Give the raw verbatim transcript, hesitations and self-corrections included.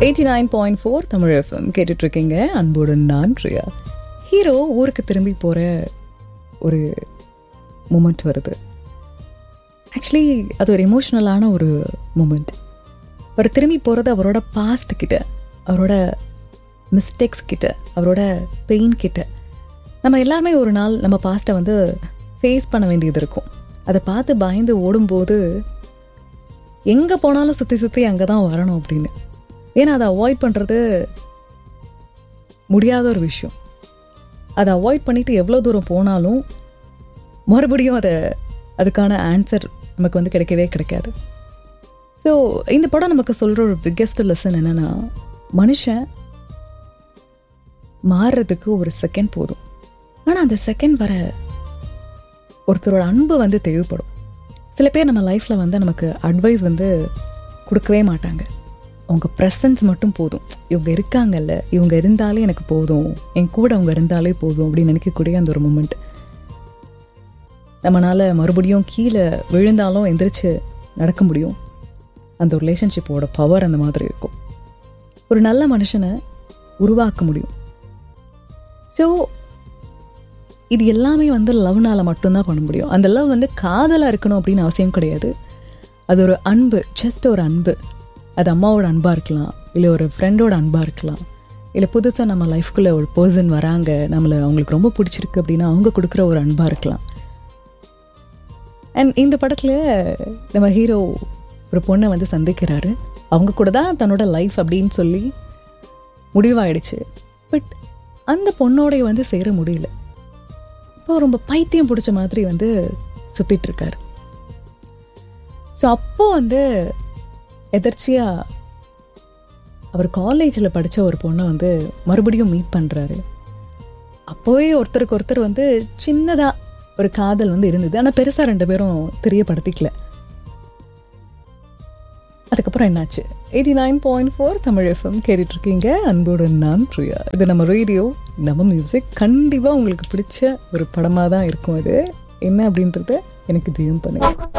Eighty nine point four Tamil FM கேட்டுட்டு இருக்கீங்க. அன்போடு நான் பிரியா. ஹீரோ ஊருக்கு திரும்பி போகிற ஒரு மூமெண்ட் வருது. ஆக்சுவலி அது ஒரு எமோஷ்னலான ஒரு மூமெண்ட். அவர் திரும்பி போகிறது அவரோட பாஸ்ட் கிட்ட, அவரோட மிஸ்டேக்ஸ் கிட்ட, அவரோட பெயின் கிட்ட. நம்ம எல்லாருமே ஒரு நாள் நம்ம பாஸ்ட்டை வந்து ஃபேஸ் பண்ண வேண்டியது இருக்கும். அதை பார்த்து பயந்து ஓடும்போது எங்கே போனாலும் சுற்றி சுற்றி அங்கே தான் வரணும் அப்படின்னு. ஏன்னா அதை அவாய்ட் பண்ணுறது முடியாத ஒரு விஷயம். அதை அவாய்ட் பண்ணிவிட்டு எவ்வளோ தூரம் போனாலும் மறுபடியும் அதை அதுக்கான ஆன்சர் நமக்கு வந்து கிடைக்கவே கிடைக்காது. ஸோ இந்த படம் நமக்கு சொல்கிற ஒரு பிக்கெஸ்ட் லெசன் என்னென்னா, மனுஷன் மாறுறதுக்கு ஒரு செகண்ட் போதும். ஆனால் அந்த செகண்ட் வர ஒருத்தரோட அன்பு வந்து தேவைப்படும். சில பேர் நம்ம லைஃப்பில் வந்து நமக்கு அட்வைஸ் வந்து கொடுக்கவே மாட்டாங்க. அவங்க ப்ரெசன்ஸ் மட்டும் போதும். இவங்க இருக்காங்கல்ல, இவங்க இருந்தாலே எனக்கு போதும், என் கூட அவங்க இருந்தாலே போதும் அப்படின்னு நினைக்கக்கூடிய அந்த ஒரு மூமெண்ட். நம்மளால் மறுபடியும் கீழே விழுந்தாலும் எந்திரிச்சு நடக்க முடியும். அந்த ரிலேஷன்ஷிப்போட பவர் அந்த மாதிரி இருக்கும். ஒரு நல்ல மனுஷனை உருவாக்க முடியும். ஸோ இது எல்லாமே வந்து லவ்னால் மட்டும்தான் பண்ண முடியும். அந்த லவ் வந்து காதலாக இருக்கணும் அப்படின்னு அவசியம் கிடையாது. அது ஒரு அன்பு, ஜஸ்ட் ஒரு அன்பு. அது அம்மாவோட அன்பாக இருக்கலாம், இல்லை ஒரு ஃப்ரெண்டோட அன்பாக இருக்கலாம், இல்லை புதுசாக நம்ம லைஃப்குள்ளே ஒரு பர்சன் வராங்க, நம்மளை அவங்களுக்கு ரொம்ப பிடிச்சிருக்கு அப்படின்னா அவங்க கொடுக்குற ஒரு அன்பாக இருக்கலாம். அண்ட் இந்த படத்தில் நம்ம ஹீரோ ஒரு பொண்ணை வந்து சந்திக்கிறாரு. அவங்க கூட தான் தன்னோட லைஃப் அப்படின்னு சொல்லி முடிவாயிடுச்சு. பட் அந்த பொண்ணோடைய வந்து சேர முடியல. இப்போ ரொம்ப பைத்தியம் பிடிச்ச மாதிரி வந்து சுற்றிட்டு இருக்காரு. ஸோ அப்போ வந்து எதர்ச்சியாக அவர் காலேஜில் படித்த ஒரு பொண்ணை வந்து மறுபடியும் மீட் பண்ணுறாரு. அப்போவே ஒருத்தருக்கு ஒருத்தர் வந்து சின்னதாக ஒரு காதல் வந்து இருந்தது. ஆனால் பெருசாக ரெண்டு பேரும் தெரியப்படுத்திக்கல. அதுக்கப்புறம் என்னாச்சு? Eighty nine point four Tamil FM கேட்டுட்ருக்கீங்க. அன்போடு நான் பிரியா. இது நம்ம ரேடியோ, நம்ம மியூசிக். கண்டிப்பாக உங்களுக்கு பிடிச்ச ஒரு படமாக தான் இருக்கும். அது என்ன அப்படின்றத எனக்கு டிஎம் பண்ணுங்க.